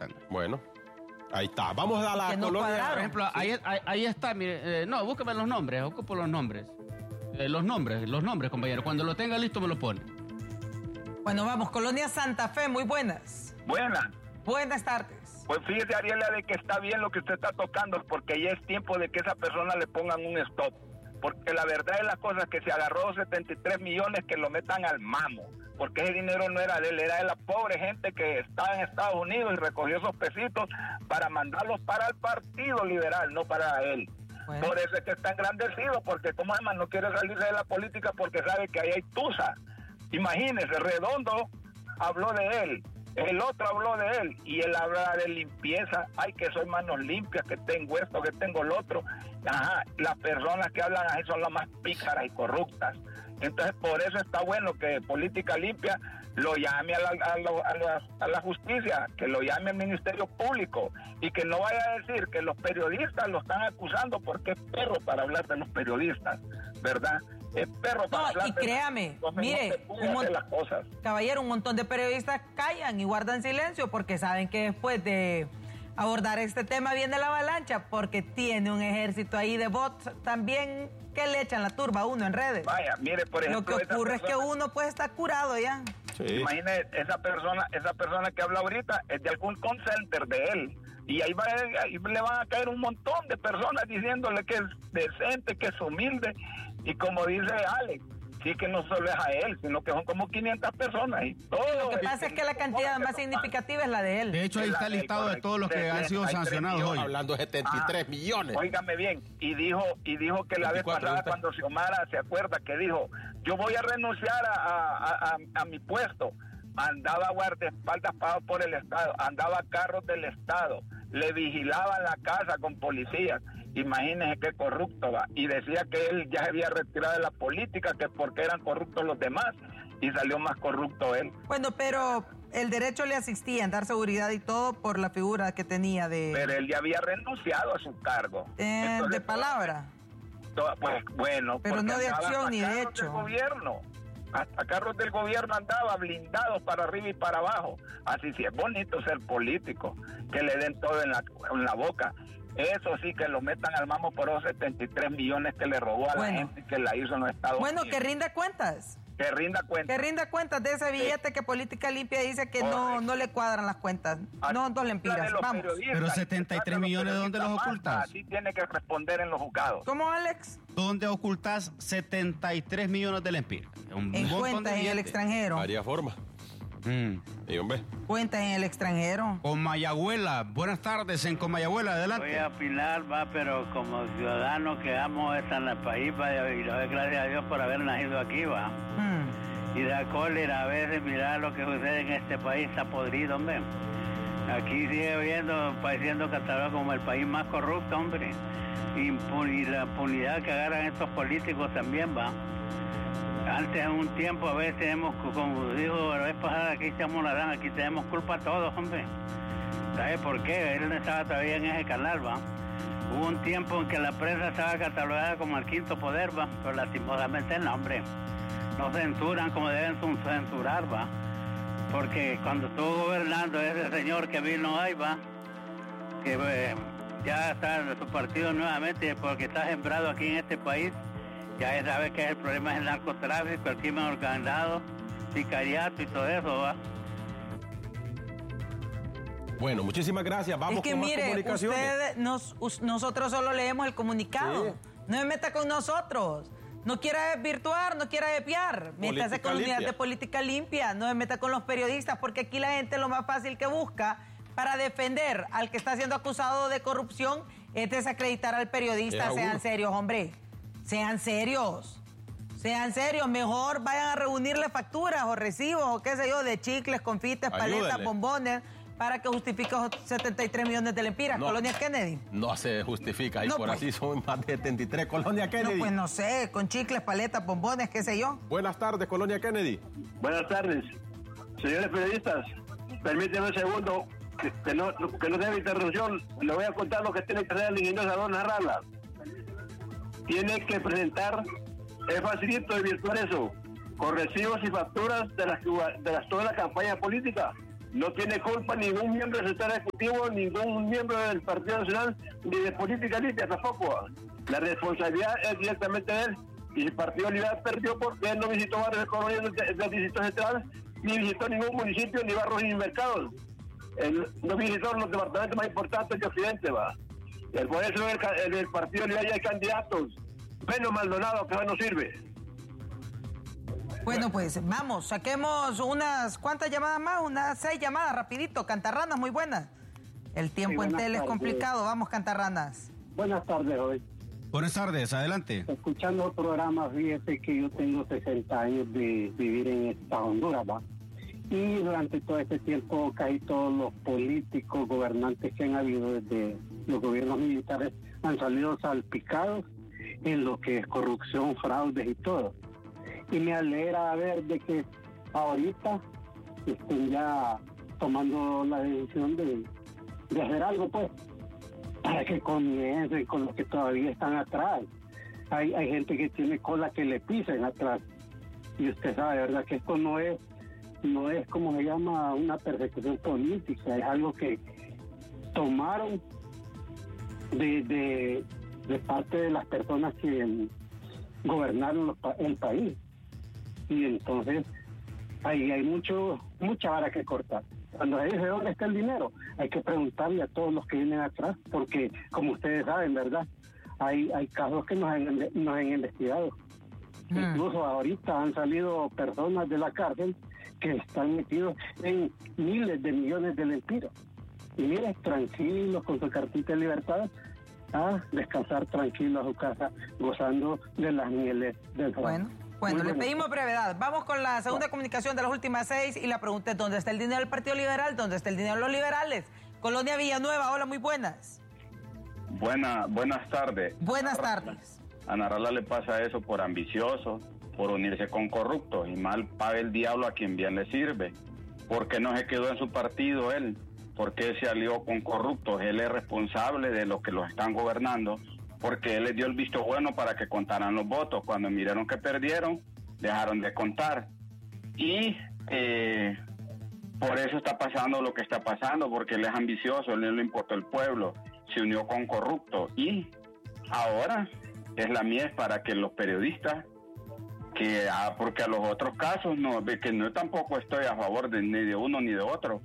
corruptan. Bueno, ahí está. Vamos a la colonia. Por ejemplo, ahí está, mire, no, búsqueme los nombres, ocupo los nombres. Los nombres, compañero. Cuando lo tenga listo me lo pone. Bueno, vamos, Colonia Santa Fe, muy buenas. Buenas tardes. Pues fíjese, Ariela, de que está bien lo que usted está tocando, porque ya es tiempo de que esa persona le pongan un stop. Porque la verdad es la cosa que se agarró 73 millones que lo metan al mamo. Porque ese dinero no era de él, era de la pobre gente que estaba en Estados Unidos y recogió esos pesitos para mandarlos para el Partido Liberal, no para él. Bueno. Por eso es que está engrandecido, porque como además no quiere salirse de la política porque sabe que ahí hay tusa. Imagínese, Redondo habló de él, el otro habló de él, y él habla de limpieza. Ay, que soy manos limpias, que tengo esto, que tengo lo otro. Ajá, las personas que hablan ahí son las más pícaras y corruptas. Entonces, por eso está bueno que Política Limpia lo llame a la justicia, que lo llame al Ministerio Público, y que no vaya a decir que los periodistas lo están acusando porque es perro para hablar de los periodistas, ¿verdad? Es perro para hablar. Y créame, mire, caballero, un montón de periodistas callan y guardan silencio porque saben que después de abordar este tema viene la avalancha, porque tiene un ejército ahí de bots también que le echan la turba a uno en redes. Vaya, mire, por ejemplo, lo que ocurre es que uno puede estar curado ya. Sí. Imagine, esa persona que habla ahorita es de algún call center de él, y ahí le van a caer un montón de personas diciéndole que es decente, que es humilde, y como dice Alex, sí, que no solo es a él, sino que son como 500 personas. Y todo lo que pasa es que la cantidad más significativa es la de él. De hecho, ahí está el listado de todos los que han sido sancionados hoy. Hablando de 73 millones. Óigame bien, y dijo que la vez pasada cuando Xiomara se acuerda que dijo, yo voy a renunciar a mi puesto. Andaba guardaespaldas pagado por el Estado, andaba carros del Estado, le vigilaban la casa con policías. Imagínense qué corrupto va. Y decía que él ya se había retirado de la política, que porque eran corruptos los demás, y salió más corrupto él. Bueno, pero el derecho le asistía en dar seguridad y todo por la figura que tenía de... Pero él ya había renunciado a su cargo. Entonces, de palabra. Pues bueno. Pero no de acción ni de hecho. Del gobierno. Hasta carros del gobierno andaba blindados para arriba y para abajo. Así sí es bonito ser político, que le den todo en la boca. Eso sí, que lo metan al mamo por esos 73 millones que le robó a la gente que la hizo en los Estados Unidos. Bueno, que rinda cuentas. Que rinda cuentas de ese billete que Política Limpia dice que no le cuadran las cuentas. No, dos lempiras. Vamos. Pero 73 millones, ¿de dónde los ocultas? Así tiene que responder en los juzgados. ¿Cómo, Alex? ¿Dónde ocultas 73 millones de lempiras? En cuentas en el extranjero. Varias formas. Y hombre. Cuentas en el extranjero. Comayagüela, buenas tardes en Comayagüela, adelante. Voy a opinar, pero como ciudadano que amo en el país, y le doy gracias a Dios por haber nacido aquí, Y da cólera a veces mirar lo que sucede en este país, está podrido, hombre. Aquí sigue siendo catalogado como el país más corrupto, hombre. Y la impunidad que agarran estos políticos también, Antes, en un tiempo, a veces tenemos, como dijo la vez pasada, aquí tenemos culpa todos, hombre. ¿Sabe por qué? Él no estaba todavía en ese canal, Hubo un tiempo en que la prensa estaba catalogada como el quinto poder, pero lastimosamente no, hombre. No censuran como deben censurar, Porque cuando estuvo gobernando ese señor que vino ahí, que ya está en su partido nuevamente, porque está sembrado aquí en este país. Ya sabes que el problema es el narcotráfico, el crimen organizado, sicariato y todo eso, Bueno, muchísimas gracias. Vamos con más comunicaciones. Nosotros solo leemos el comunicado. Sí. No se meta con nosotros. No quiera desvirtuar, no quiera desviar. Métase con la unidad de Política Limpia. No se meta con los periodistas, porque aquí la gente lo más fácil que busca para defender al que está siendo acusado de corrupción es desacreditar al periodista. Sean serios, hombre. Sean serios. Mejor vayan a reunirle facturas o recibos o qué sé yo, de chicles, confites, paletas, bombones, para que justifique 73 millones de lempiras. Colonia Kennedy. No se justifica, y por así son más de 73. Colonia Kennedy. No, pues no sé, con chicles, paletas, bombones, qué sé yo. Buenas tardes, Colonia Kennedy. Buenas tardes. Señores periodistas, permítanme un segundo, que no sea interrupción. Le voy a contar lo que tiene que hacer el ingeniero Salón Arrala. Tiene que presentar, es facilito de virtuar eso, con recibos y facturas de toda la campaña política. No tiene culpa ningún miembro del sector ejecutivo, ningún miembro del Partido Nacional, ni de Política Limpia tampoco. La responsabilidad es directamente de él. Y el Partido Liberal perdió porque él no visitó barrios de Colonia del Distrito Central, ni visitó ningún municipio, ni barrios, ni mercados. Él no visitó los departamentos más importantes de Occidente, va. Por eso el Partido Liberal ya hay candidatos. Menos Maldonado, que no sirve. Bueno, pues vamos, saquemos unas cuantas llamadas más, unas 6 llamadas, rapidito. Cantarranas, muy buenas. El tiempo en tele es complicado. Vamos, Cantarranas. Buenas tardes, hoy. Buenas tardes, adelante. Escuchando el programa, fíjese que yo tengo 60 años de vivir en esta Honduras, ¿va? Y durante todo este tiempo casi todos los políticos, gobernantes que han habido desde los gobiernos militares han salido salpicados en lo que es corrupción, fraudes y todo. Y me alegra ver de que ahorita estén ya tomando la decisión de hacer algo, pues, para que comiencen con los que todavía están atrás. Hay gente que tiene cola que le pisen atrás. Y usted sabe, ¿verdad?, que esto no es como se llama una persecución política, es algo que tomaron de parte de las personas que gobernaron el país. Y entonces ahí hay mucha vara que cortar. Cuando se dice dónde está el dinero, hay que preguntarle a todos los que vienen atrás, porque como ustedes saben, ¿verdad?, hay casos que nos han investigado. Incluso ahorita han salido personas de la cárcel que están metidos en miles de millones de lempiras. Y mire, tranquilos con su cartita de libertad, a descansar tranquilo a su casa, gozando de las mieles del trabajo. Bueno, le pedimos brevedad. Vamos con la segunda comunicación de las últimas 6 y la pregunta es: ¿dónde está el dinero del Partido Liberal? ¿Dónde está el dinero de los liberales? Colonia Villanueva, hola, muy buenas. Buenas tardes. Buenas tardes. A Narrala le pasa eso por ambicioso, por unirse con corruptos, y mal paga el diablo a quien bien le sirve. ¿Por qué no se quedó en su partido él? ¿Por qué se alió con corruptos? Él es responsable de los que los están gobernando, porque él les dio el visto bueno para que contaran los votos. Cuando miraron que perdieron, dejaron de contar. Y por eso está pasando lo que está pasando, porque él es ambicioso, él no le importó el pueblo, se unió con corruptos. Y ahora es la mies para que los periodistas, porque a los otros casos, que no tampoco estoy a favor ni de uno ni de otro.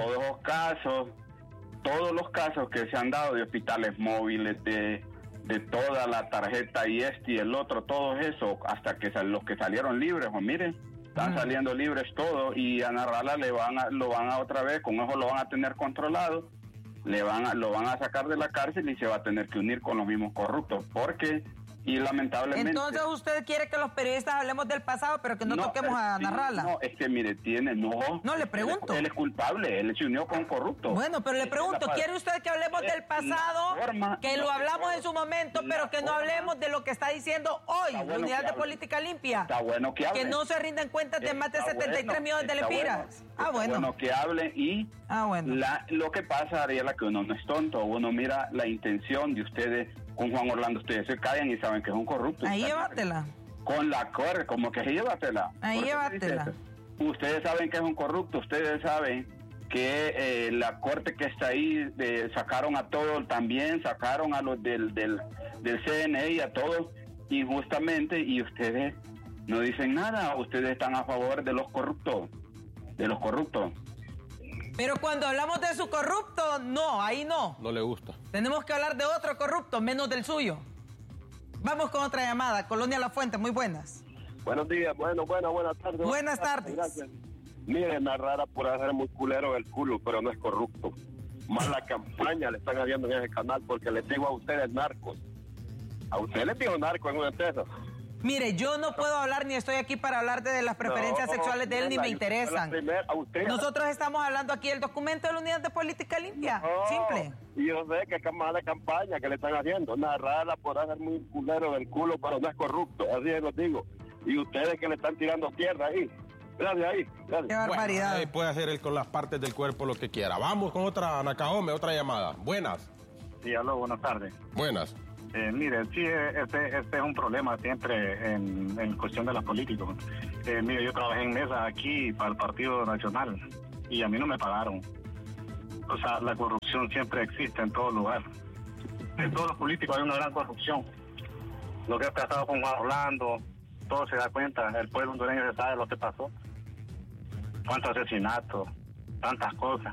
Todos los casos que se han dado de hospitales móviles, de toda la tarjeta y el otro, todo eso, hasta que los que salieron libres, o miren, están saliendo libres todos, y a Narrala lo van a otra vez, con eso lo van a tener controlado, lo van a sacar de la cárcel y se va a tener que unir con los mismos corruptos, porque... Y lamentablemente... Entonces usted quiere que los periodistas hablemos del pasado, pero que no toquemos a Narrala. No, es que mire, No, le pregunto. Él es culpable, él se unió con corruptos. Bueno, pero le pregunto, ¿quiere usted que hablemos del pasado? Que lo hablamos en su momento, pero que no hablemos de lo que está diciendo hoy, la unidad de política limpia. Está bueno que hable. Que no se rinden cuentas de más de 73 millones de lempiras. Bueno que hable y... lo que pasa, Ariela, que uno no es tonto, uno mira la intención de ustedes. Con Juan Orlando ustedes se callan y saben que es un corrupto. Ahí llévatela. Con la corre, como que llévatela. Ahí llévatela. Ustedes saben que es un corrupto, ustedes saben que la corte que está ahí sacaron a todos, también sacaron a los del CNE y a todos injustamente, y ustedes no dicen nada, ustedes están a favor de los corruptos, Pero cuando hablamos de su corrupto, no, ahí no. No le gusta. Tenemos que hablar de otro corrupto, menos del suyo. Vamos con otra llamada. Colonia La Fuente, muy buenas. Buenos días, buenas tardes. Buenas tardes. Gracias. Miren, Narrala por hacer muy culero el culo, pero no es corrupto. Mala campaña le están haciendo en ese canal, porque les digo a ustedes narcos. A ustedes les digo narco en una empresa. Mire, yo no puedo hablar ni estoy aquí para hablar de las preferencias sexuales de él, ni me interesan. Nosotros estamos hablando aquí del documento de la unidad de política limpia. Simple. Y yo sé que es mala campaña que le están haciendo. Narrala por hacer muy culero del culo, pero no es corrupto. Así es lo digo. Y ustedes que le están tirando tierra ahí. Gracias. Qué barbaridad. Bueno, puede hacer él con las partes del cuerpo lo que quiera. Vamos con otra, Nacajome, otra llamada. Buenas. Sí, aló, buenas tardes. Buenas. Mire, sí, este es un problema siempre en cuestión de los políticos. Mire, yo trabajé en mesa aquí para el Partido Nacional y a mí no me pagaron. O sea, la corrupción siempre existe en todo lugar. En todos los políticos hay una gran corrupción. Lo que ha pasado con Juan Orlando, todo se da cuenta, el pueblo hondureño se sabe lo que pasó. Cuántos asesinatos, tantas cosas.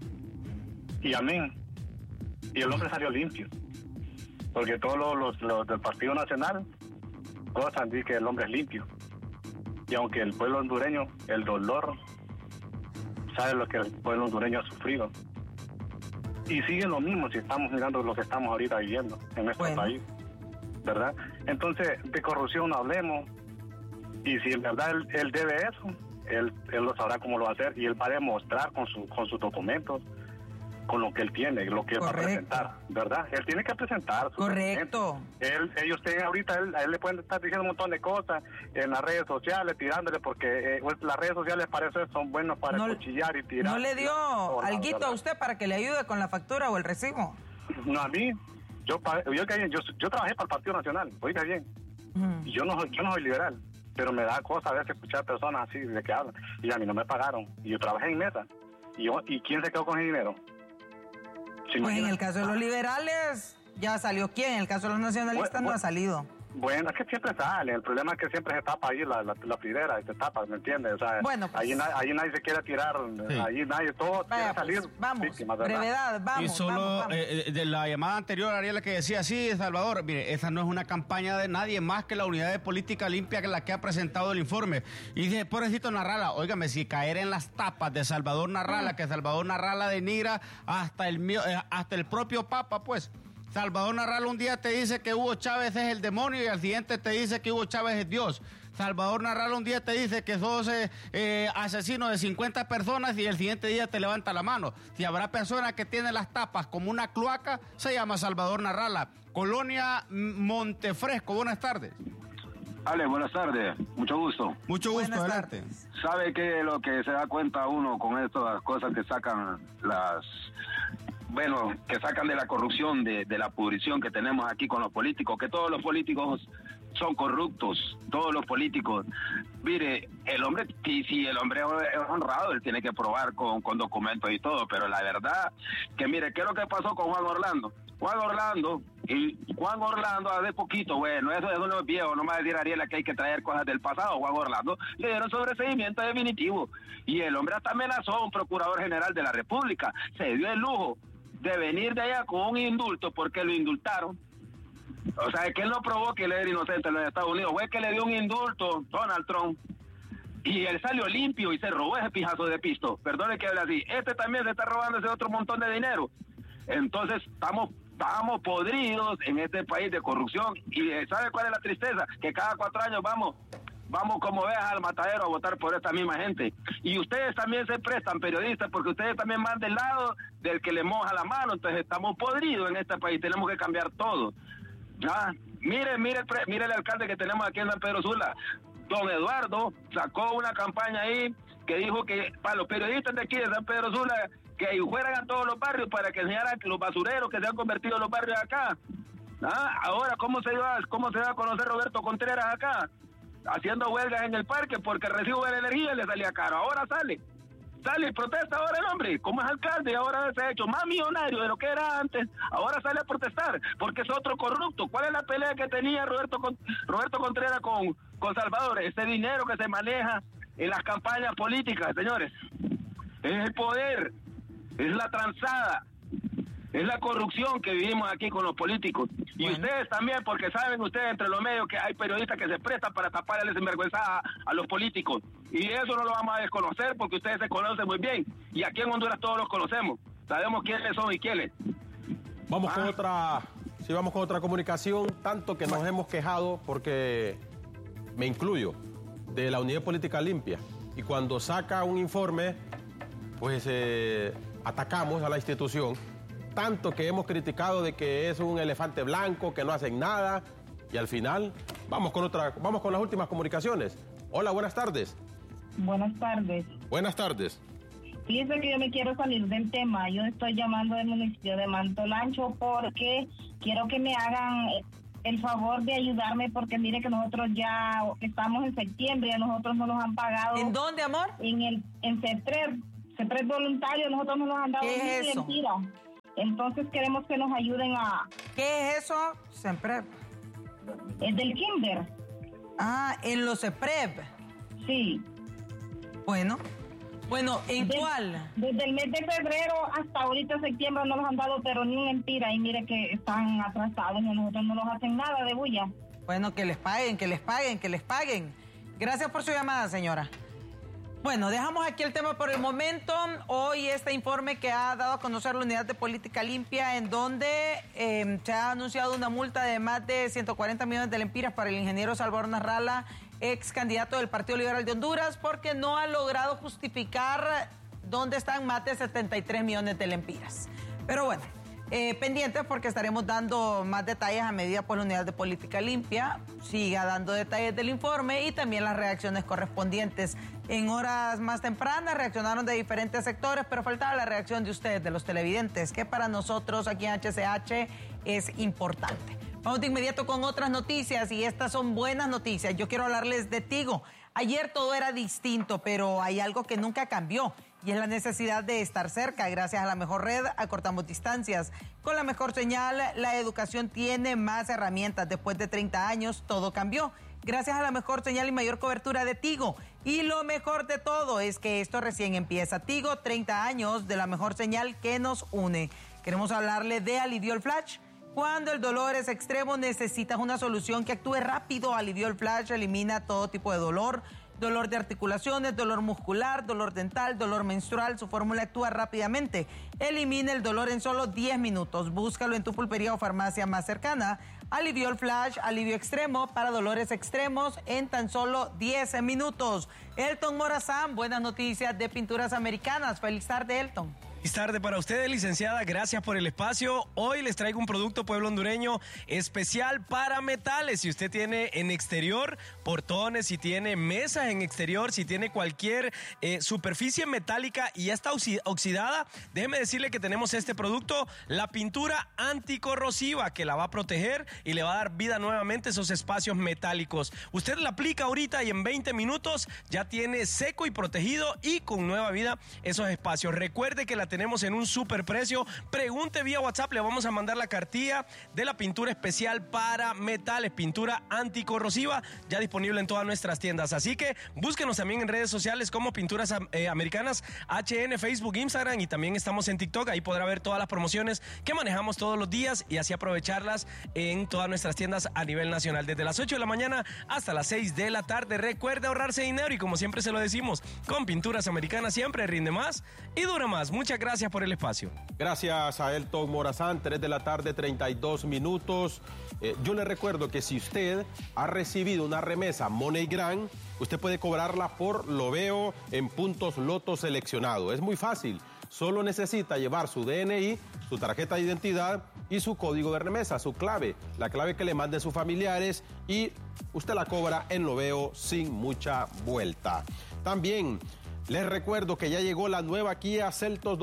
Y amén. Y el hombre salió limpio. Porque todos los del Partido Nacional gozan de que el hombre es limpio. Y aunque el pueblo hondureño, el dolor, sabe lo que el pueblo hondureño ha sufrido. Y sigue lo mismo si estamos mirando lo que estamos ahorita viviendo en nuestro país, ¿verdad? Entonces, de corrupción no hablemos. Y si en verdad él debe eso, él lo sabrá cómo lo va a hacer y él va a demostrar con sus documentos, con lo que él tiene, lo que él va a presentar, ¿verdad? Él tiene que presentar sus documentos. Ellos tienen ahorita, a él le pueden estar diciendo un montón de cosas en las redes sociales, tirándole, porque las redes sociales para eso son buenos para cuchillar y tirar. ¿No le dio alguito a usted para que le ayude con la factura o el recibo? No, a mí, yo trabajé para el Partido Nacional, oiga bien, y yo no soy liberal, pero me da cosa a veces escuchar personas así de que hablan, y a mí no me pagaron, y yo trabajé en mesa, y ¿quién se quedó con el dinero? Pues en el caso de los liberales, ya salió quién, en el caso de los nacionalistas no ha salido. Bueno, es que siempre sale, el problema es que siempre se tapa ahí la pridera, y se tapa, ¿me entiendes? O sea, bueno, pues, ahí nadie se quiere tirar, ahí nadie, todo quiere salir. Pues, vamos, víctimas, brevedad, vamos. Y solo vamos. De la llamada anterior, Ariela, que decía, sí, Salvador, mire, esa no es una campaña de nadie más que la Unidad de Política Limpia, que la que ha presentado el informe. Y dice, pobrecito Narrala, óigame, si caer en las tapas de Salvador Narrala, que Salvador Narrala denigra hasta el propio Papa, pues. Salvador Narrala un día te dice que Hugo Chávez es el demonio y al siguiente te dice que Hugo Chávez es Dios. Salvador Narrala un día te dice que sos asesino de 50 personas y el siguiente día te levanta la mano. Si habrá personas que tienen las tapas como una cloaca, se llama Salvador Narrala. Colonia Montefresco, buenas tardes. Ale, buenas tardes, mucho gusto. Mucho gusto, buenas adelante. tardes. ¿Sabe qué lo que se da cuenta uno con estas cosas que sacan que sacan de la corrupción, de la pudrición que tenemos aquí con los políticos, que todos los políticos son corruptos, todos los políticos? Mire, el hombre, si el hombre es honrado, él tiene que probar con documentos y todo, pero la verdad que mire, ¿qué es lo que pasó con Juan Orlando? Juan Orlando hace poquito, bueno, eso es uno viejo, no me va a decir Ariela que hay que traer cosas del pasado. Juan Orlando le dieron sobreseimiento definitivo y el hombre hasta amenazó a un procurador general de la República, se dio el lujo de venir de allá con un indulto porque lo indultaron. O sea, que él no probó que él era inocente en los Estados Unidos, fue que le dio un indulto Donald Trump y él salió limpio y se robó ese pijazo de pisto. Perdone que hable así, también se está robando ese otro montón de dinero. Entonces estamos podridos en este país de corrupción y ¿sabe cuál es la tristeza? Que cada 4 años vamos como veas al matadero a votar por esta misma gente. Y ustedes también se prestan, periodistas, porque ustedes también van del lado del que le moja la mano. Entonces estamos podridos en este país, tenemos que cambiar todo. Mire el alcalde que tenemos aquí en San Pedro Sula. Don Eduardo sacó una campaña ahí que dijo que para los periodistas de aquí de San Pedro Sula, que fueran a todos los barrios para que enseñaran los basureros que se han convertido en los barrios acá. Ahora, ¿cómo se va a conocer Roberto Contreras acá? Haciendo huelgas en el parque porque el recibo de la energía le salía caro. Ahora sale y protesta ahora el hombre, como es alcalde, ahora se ha hecho más millonario de lo que era antes, ahora sale a protestar porque es otro corrupto. ¿Cuál es la pelea que tenía Roberto Contreras con Salvador? Ese dinero que se maneja en las campañas políticas, señores, es el poder, es la transada, es la corrupción que vivimos aquí con los políticos. Y ustedes también, porque saben ustedes entre los medios que hay periodistas que se prestan para taparles sinvergüenza a los políticos. Y eso no lo vamos a desconocer porque ustedes se conocen muy bien. Y aquí en Honduras todos los conocemos. Sabemos quiénes son y quiénes. Vamos con otra comunicación, tanto que nos hemos quejado, porque me incluyo, de la Unidad de Política Limpia. Y cuando saca un informe, pues atacamos a la institución. Tanto que hemos criticado de que es un elefante blanco, que no hacen nada, y al final vamos con las últimas comunicaciones. Hola, buenas tardes. Buenas tardes. Buenas tardes. Fíjese que yo me quiero salir del tema. Yo estoy llamando del municipio de Mantolancho porque quiero que me hagan el favor de ayudarme, porque mire que nosotros ya estamos en septiembre y a nosotros no nos han pagado. ¿En dónde, amor? En CETRER CEPRED voluntario, nosotros nos los han dado ¿Qué es eso? Mentira. Entonces queremos que nos ayuden a... ¿Qué es eso? CEPRED. Es del kinder. Ah, en los CEPRED. Sí. Bueno, ¿en cuál? Desde el mes de febrero hasta ahorita septiembre no los han dado, pero ni mentira. Y mire que están atrasados y a nosotros no nos hacen nada de bulla. Bueno, que les paguen. Gracias por su llamada, señora. Bueno, dejamos aquí el tema por el momento. Hoy este informe que ha dado a conocer la Unidad de Política Limpia, en donde se ha anunciado una multa de más de 140 millones de lempiras para el ingeniero Salvador Narrala, ex candidato del Partido Liberal de Honduras, porque no ha logrado justificar dónde están más de 73 millones de lempiras. Pero bueno, pendientes porque estaremos dando más detalles a medida pues la Unidad de Política Limpia siga dando detalles del informe y también las reacciones correspondientes. En horas más tempranas reaccionaron de diferentes sectores, pero faltaba la reacción de ustedes, de los televidentes, que para nosotros aquí en HCH es importante. Vamos de inmediato con otras noticias y estas son buenas noticias. Yo quiero hablarles de Tigo. Ayer todo era distinto, pero hay algo que nunca cambió y es la necesidad de estar cerca. Gracias a la mejor red acortamos distancias. Con la mejor señal, la educación tiene más herramientas. Después de 30 años, todo cambió. Gracias a la mejor señal y mayor cobertura de Tigo. Y lo mejor de todo es que esto recién empieza. Tigo, 30 años de la mejor señal que nos une. Queremos hablarle de Aliviol Flash. Cuando el dolor es extremo, necesitas una solución que actúe rápido. Aliviol Flash elimina todo tipo de dolor. Dolor de articulaciones, dolor muscular, dolor dental, dolor menstrual. Su fórmula actúa rápidamente. Elimina el dolor en solo 10 minutos. Búscalo en tu pulpería o farmacia más cercana. Aliviol Flash, alivio extremo para dolores extremos en tan solo 10 minutos. Elton Morazán, buenas noticias de Pinturas Americanas. Feliz tarde, Elton. Feliz tarde para ustedes, licenciada. Gracias por el espacio. Hoy les traigo un producto pueblo hondureño especial para metales. Si usted tiene en exterior portones, si tiene mesas en exterior, si tiene cualquier superficie metálica y ya está oxidada, déjeme decirle que tenemos este producto, la pintura anticorrosiva, que la va a proteger y le va a dar vida nuevamente a esos espacios metálicos. Usted la aplica ahorita y en 20 minutos ya tiene seco y protegido y con nueva vida esos espacios. Recuerde que la tenemos en un super precio. Pregunte vía WhatsApp, le vamos a mandar la cartilla de la pintura especial para metales, pintura anticorrosiva, ya disponible en todas nuestras tiendas. Así que búsquenos también en redes sociales como Pinturas Americanas, HN, Facebook, Instagram, y también estamos en TikTok. Ahí podrá ver todas las promociones que manejamos todos los días y así aprovecharlas en todas nuestras tiendas a nivel nacional, desde las 8 de la mañana hasta las 6 de la tarde. Recuerde ahorrarse dinero y como siempre se lo decimos, con Pinturas Americanas siempre rinde más y dura más. Muchas gracias por el espacio. Gracias a Elton Morazán, 3 de la tarde, 32 minutos. Yo le recuerdo que si usted ha recibido una remesa MoneyGram, usted puede cobrarla por Lo Veo en puntos Loto seleccionado. Es muy fácil. Solo necesita llevar su DNI, su tarjeta de identidad y su código de remesa, su clave, la clave que le manden sus familiares, y usted la cobra en Lo Veo sin mucha vuelta. También les recuerdo que ya llegó la nueva Kia Seltos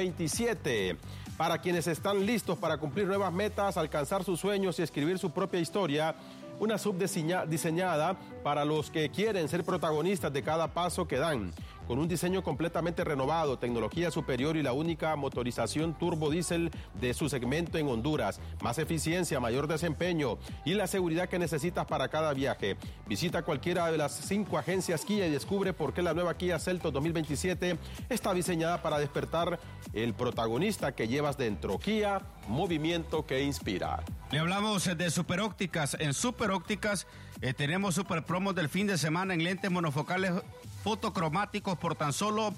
2027. Para quienes están listos para cumplir nuevas metas, alcanzar sus sueños y escribir su propia historia, una sub diseñada para los que quieren ser protagonistas de cada paso que dan. Con un diseño completamente renovado, tecnología superior y la única motorización turbo diésel de su segmento en Honduras. Más eficiencia, mayor desempeño y la seguridad que necesitas para cada viaje. Visita cualquiera de las 5 agencias Kia y descubre por qué la nueva Kia Seltos 2027 está diseñada para despertar el protagonista que llevas dentro. Kia, movimiento que inspira. Le hablamos de Super Ópticas. En Super Ópticas tenemos super promos del fin de semana en lentes monofocales fotocromáticos por tan solo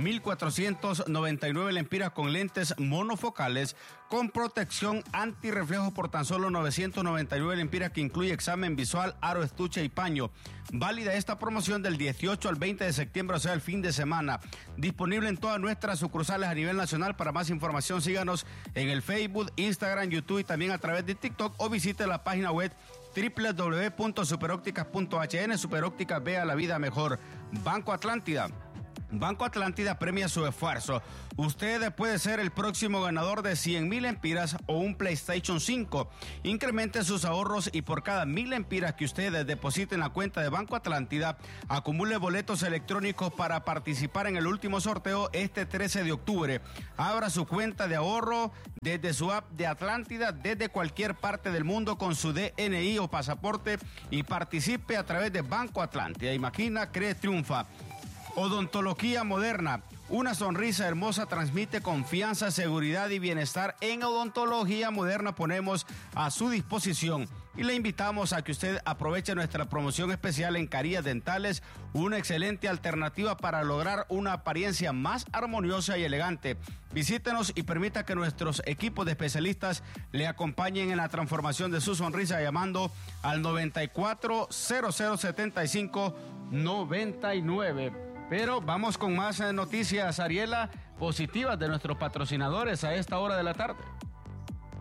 1,499 lempiras con lentes monofocales con protección antirreflejo por tan solo 999 lempiras, que incluye examen visual, aro, estuche y paño. Válida esta promoción del 18 al 20 de septiembre, o sea, el fin de semana. Disponible en todas nuestras sucursales a nivel nacional. Para más información, síganos en el Facebook, Instagram, YouTube y también a través de TikTok, o visite la página web www.superopticas.hn. Superópticas, vea la vida mejor. Banco Atlántida. Banco Atlántida premia su esfuerzo. Usted puede ser el próximo ganador de 100,000 lempiras o un PlayStation 5. Incremente sus ahorros y por cada 1,000 lempiras que usted deposite en la cuenta de Banco Atlántida, acumule boletos electrónicos para participar en el último sorteo este 13 de octubre. Abra su cuenta de ahorro desde su app de Atlántida desde cualquier parte del mundo con su DNI o pasaporte y participe a través de Banco Atlántida. Imagina, cree, triunfa. Odontología Moderna. Una sonrisa hermosa transmite confianza, seguridad y bienestar. En Odontología Moderna ponemos a su disposición y le invitamos a que usted aproveche nuestra promoción especial en carillas dentales, una excelente alternativa para lograr una apariencia más armoniosa y elegante. Visítenos y permita que nuestros equipos de especialistas le acompañen en la transformación de su sonrisa llamando al 94-0075-99. Pero vamos con más noticias, Ariela, positivas de nuestros patrocinadores a esta hora de la tarde.